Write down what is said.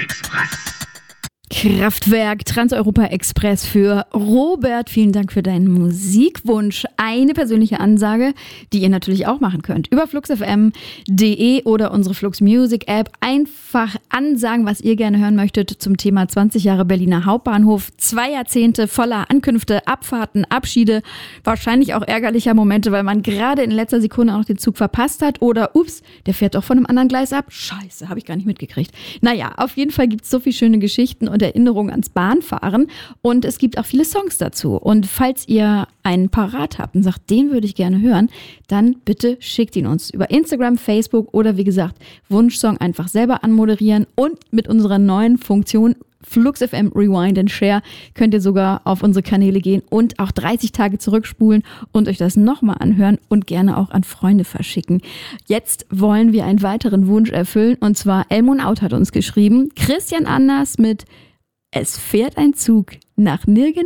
Kraftwerk Trans-Europa Express für Robert. Vielen Dank für deinen Musikwunsch. Eine persönliche Ansage, die ihr natürlich auch machen könnt. Über fluxfm.de oder unsere Flux Music App einfach ansagen, was ihr gerne hören möchtet zum Thema 20 Jahre Berliner Hauptbahnhof. 2 Jahrzehnte voller Ankünfte, Abfahrten, Abschiede, wahrscheinlich auch ärgerlicher Momente, weil man gerade in letzter Sekunde auch noch den Zug verpasst hat oder ups, der fährt doch von einem anderen Gleis ab. Scheiße, habe ich gar nicht mitgekriegt. Naja, auf jeden Fall gibt es so viele schöne Geschichten und Erinnerungen ans Bahnfahren und es gibt auch viele Songs dazu. Und falls ihr einen parat habt und sagt, den würde ich gerne hören, dann bitte schickt ihn uns über Instagram, Facebook oder wie gesagt, Wunschsong einfach selber anmoderieren und mit unserer neuen Funktion Flux FM Rewind and Share könnt ihr sogar auf unsere Kanäle gehen und auch 30 Tage zurückspulen und euch das nochmal anhören und gerne auch an Freunde verschicken. Jetzt wollen wir einen weiteren Wunsch erfüllen und zwar Elmon Out hat uns geschrieben, Christian Anders mit Es fährt ein Zug nach nirgends.